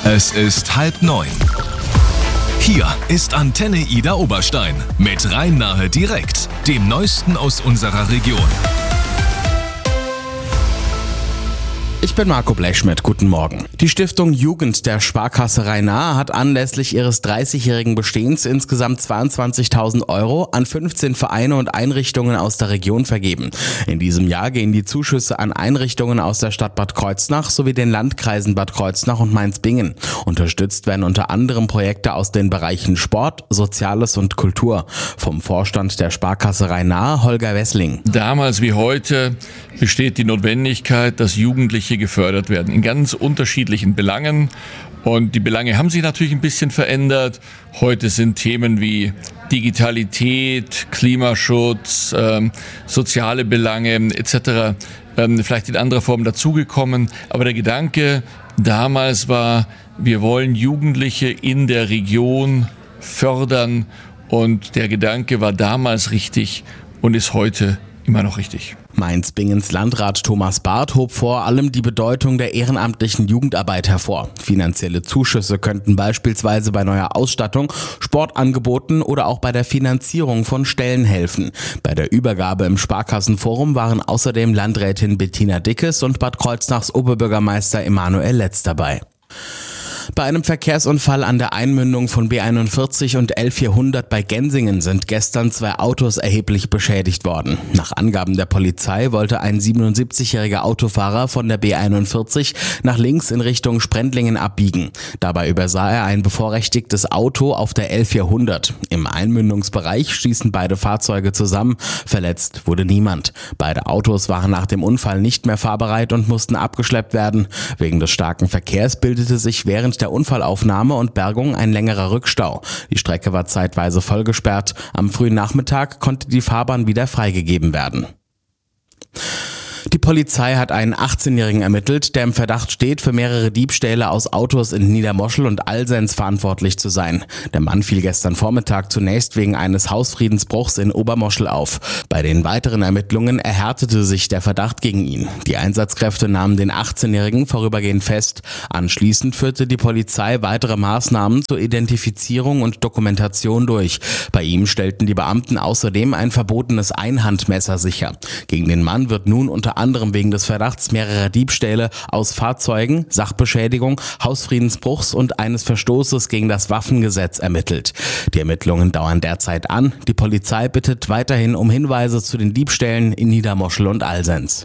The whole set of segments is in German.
Es ist 8:30. Hier ist Antenne Ida Oberstein mit Rhein-Nahe direkt, dem Neuesten aus unserer Region. Ich bin Marco Blechschmidt, guten Morgen. Die Stiftung Jugend der Sparkasse Rhein-Nahe hat anlässlich ihres 30-jährigen Bestehens insgesamt 22.000 € an 15 Vereine und Einrichtungen aus der Region vergeben. In diesem Jahr gehen die Zuschüsse an Einrichtungen aus der Stadt Bad Kreuznach sowie den Landkreisen Bad Kreuznach und Mainz-Bingen. Unterstützt werden unter anderem Projekte aus den Bereichen Sport, Soziales und Kultur. Vom Vorstand der Sparkasse Rhein-Nahe, Holger Wessling. Damals wie heute besteht die Notwendigkeit, dass Jugendliche gefördert werden in ganz unterschiedlichen Belangen. Und die Belange haben sich natürlich ein bisschen verändert. Heute sind Themen wie Digitalität, Klimaschutz, soziale Belange etc. Vielleicht in anderer Form dazugekommen. Aber der Gedanke damals war, wir wollen Jugendliche in der Region fördern. Und der Gedanke war damals richtig und ist heute immer noch richtig. Mainz-Bingens Landrat Thomas Barth hob vor allem die Bedeutung der ehrenamtlichen Jugendarbeit hervor. Finanzielle Zuschüsse könnten beispielsweise bei neuer Ausstattung, Sportangeboten oder auch bei der Finanzierung von Stellen helfen. Bei der Übergabe im Sparkassenforum waren außerdem Landrätin Bettina Dickes und Bad Kreuznachs Oberbürgermeister Emanuel Letz dabei. Bei einem Verkehrsunfall an der Einmündung von B41 und L400 bei Gensingen sind gestern 2 Autos erheblich beschädigt worden. Nach Angaben der Polizei wollte ein 77-jähriger Autofahrer von der B41 nach links in Richtung Sprendlingen abbiegen. Dabei übersah er ein bevorrechtigtes Auto auf der L400. Im Einmündungsbereich stießen beide Fahrzeuge zusammen. Verletzt wurde niemand. Beide Autos waren nach dem Unfall nicht mehr fahrbereit und mussten abgeschleppt werden. Wegen des starken Verkehrs bildete sich während der Unfallaufnahme und Bergung ein längerer Rückstau. Die Strecke war zeitweise vollgesperrt. Am frühen Nachmittag konnte die Fahrbahn wieder freigegeben werden. Die Polizei hat einen 18-Jährigen ermittelt, der im Verdacht steht, für mehrere Diebstähle aus Autos in Niedermoschel und Alsenz verantwortlich zu sein. Der Mann fiel gestern Vormittag zunächst wegen eines Hausfriedensbruchs in Obermoschel auf. Bei den weiteren Ermittlungen erhärtete sich der Verdacht gegen ihn. Die Einsatzkräfte nahmen den 18-Jährigen vorübergehend fest. Anschließend führte die Polizei weitere Maßnahmen zur Identifizierung und Dokumentation durch. Bei ihm stellten die Beamten außerdem ein verbotenes Einhandmesser sicher. Gegen den Mann wird nun unter anderem wegen des Verdachts mehrerer Diebstähle aus Fahrzeugen, Sachbeschädigung, Hausfriedensbruchs und eines Verstoßes gegen das Waffengesetz ermittelt. Die Ermittlungen dauern derzeit an. Die Polizei bittet weiterhin um Hinweise zu den Diebstählen in Niedermoschel und Alsenz.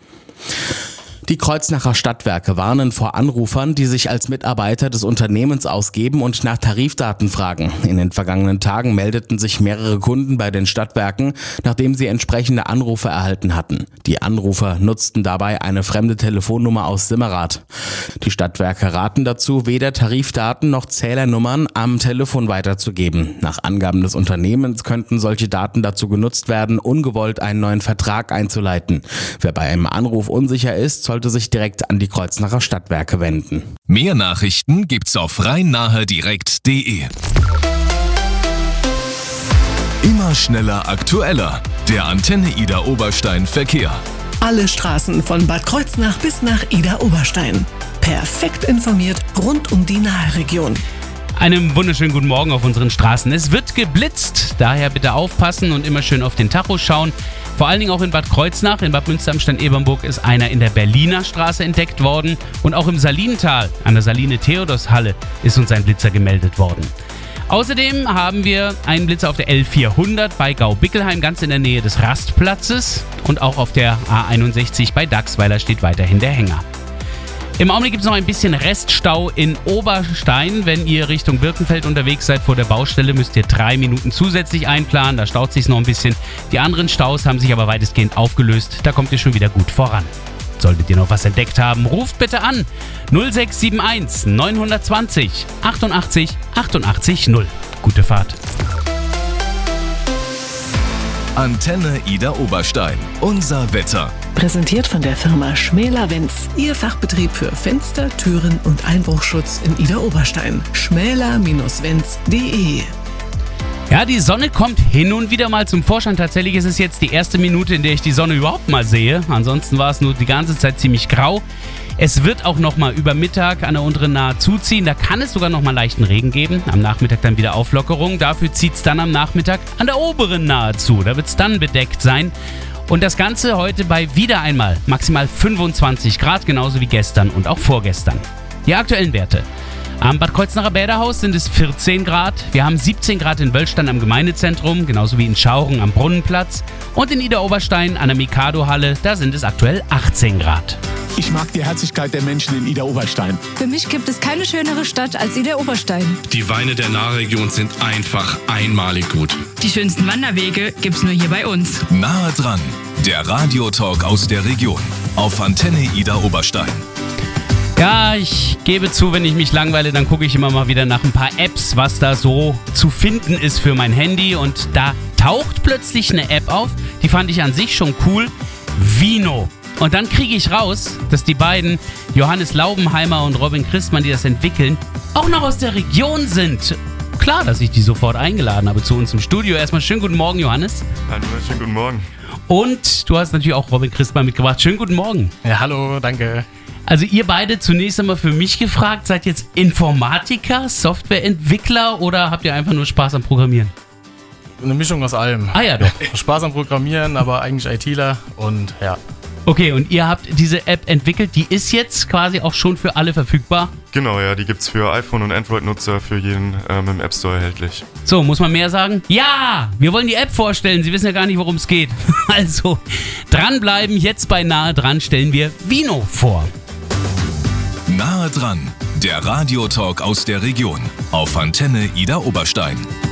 Die Kreuznacher Stadtwerke warnen vor Anrufern, die sich als Mitarbeiter des Unternehmens ausgeben und nach Tarifdaten fragen. In den vergangenen Tagen meldeten sich mehrere Kunden bei den Stadtwerken, nachdem sie entsprechende Anrufe erhalten hatten. Die Anrufer nutzten dabei eine fremde Telefonnummer aus Simmerath. Die Stadtwerke raten dazu, weder Tarifdaten noch Zählernummern am Telefon weiterzugeben. Nach Angaben des Unternehmens könnten solche Daten dazu genutzt werden, ungewollt einen neuen Vertrag einzuleiten. Wer bei einem Anruf unsicher ist, sollte sich direkt an die Kreuznacher Stadtwerke wenden. Mehr Nachrichten gibt's auf rhein-nahe-direkt.de. Immer schneller, aktueller. Der Antenne Ida Oberstein Verkehr. Alle Straßen von Bad Kreuznach bis nach Ida Oberstein. Perfekt informiert rund um die Nahe-Region. Einen wunderschönen guten Morgen auf unseren Straßen. Es wird geblitzt, daher bitte aufpassen und immer schön auf den Tacho schauen. Vor allen Dingen auch in Bad Kreuznach, in Bad Münster am Stein-Ebernburg ist einer in der Berliner Straße entdeckt worden. Und auch im Salinental, an der Saline-Theodors-Halle, ist uns ein Blitzer gemeldet worden. Außerdem haben wir einen Blitzer auf der L400 bei Gau-Bickelheim, ganz in der Nähe des Rastplatzes. Und auch auf der A61 bei Dachsweiler steht weiterhin der Hänger. Im Augenblick gibt es noch ein bisschen Reststau in Oberstein. Wenn ihr Richtung Birkenfeld unterwegs seid vor der Baustelle, müsst ihr 3 Minuten zusätzlich einplanen. Da staut sich noch ein bisschen. Die anderen Staus haben sich aber weitestgehend aufgelöst. Da kommt ihr schon wieder gut voran. Solltet ihr noch was entdeckt haben, ruft bitte an 0671 920 88 88 0. Gute Fahrt. Antenne Ida Oberstein. Unser Wetter. Präsentiert von der Firma Schmäler-Wenz. Ihr Fachbetrieb für Fenster, Türen und Einbruchschutz in Ida Oberstein. schmäler-wenz.de. Ja, die Sonne kommt hin und wieder mal zum Vorschein. Tatsächlich ist es jetzt die erste Minute, in der ich die Sonne überhaupt mal sehe. Ansonsten war es nur die ganze Zeit ziemlich grau. Es wird auch nochmal über Mittag an der unteren Nahe zuziehen. Da kann es sogar nochmal leichten Regen geben. Am Nachmittag dann wieder Auflockerung. Dafür zieht es dann am Nachmittag an der oberen Nahe zu. Da wird es dann bedeckt sein. Und das Ganze heute bei wieder einmal maximal 25 Grad, genauso wie gestern und auch vorgestern. Die aktuellen Werte. Am Bad Kreuznacher Bäderhaus sind es 14 Grad. Wir haben 17 Grad in Wöllstein am Gemeindezentrum, genauso wie in Schauchen am Brunnenplatz. Und in Idar-Oberstein an der Mikado-Halle, da sind es aktuell 18 Grad. Ich mag die Herzlichkeit der Menschen in Idar-Oberstein. Für mich gibt es keine schönere Stadt als Idar-Oberstein. Die Weine der Nahregion sind einfach einmalig gut. Die schönsten Wanderwege gibt's nur hier bei uns. Nahe dran, der Radiotalk aus der Region auf Antenne Idar-Oberstein. Ja, ich gebe zu, wenn ich mich langweile, dann gucke ich immer mal wieder nach ein paar Apps, was da so zu finden ist für mein Handy. Und da taucht plötzlich eine App auf, die fand ich an sich schon cool. Vino. Und dann kriege ich raus, dass die beiden, Johannes Laubenheimer und Robin Christmann, die das entwickeln, auch noch aus der Region sind. Klar, dass ich die sofort eingeladen habe zu uns im Studio. Erstmal schönen guten Morgen, Johannes. Hallo, schönen guten Morgen. Und du hast natürlich auch Robin Christmann mitgebracht. Schönen guten Morgen. Ja, hallo, danke. Also ihr beide zunächst einmal für mich gefragt, seid jetzt Informatiker, Softwareentwickler oder habt ihr einfach nur Spaß am Programmieren? Eine Mischung aus allem. Ah ja, doch. Spaß am Programmieren, aber eigentlich ITler und ja. Okay, und ihr habt diese App entwickelt, die ist jetzt quasi auch schon für alle verfügbar? Genau, ja, die gibt's für iPhone- und Android-Nutzer für jeden im App Store erhältlich. So, muss man mehr sagen? Ja, wir wollen die App vorstellen, Sie wissen ja gar nicht, worum es geht. Also, dranbleiben, jetzt bei Nahe dran stellen wir Vino vor. Nahe dran, der Radiotalk aus der Region auf Antenne Idar-Oberstein.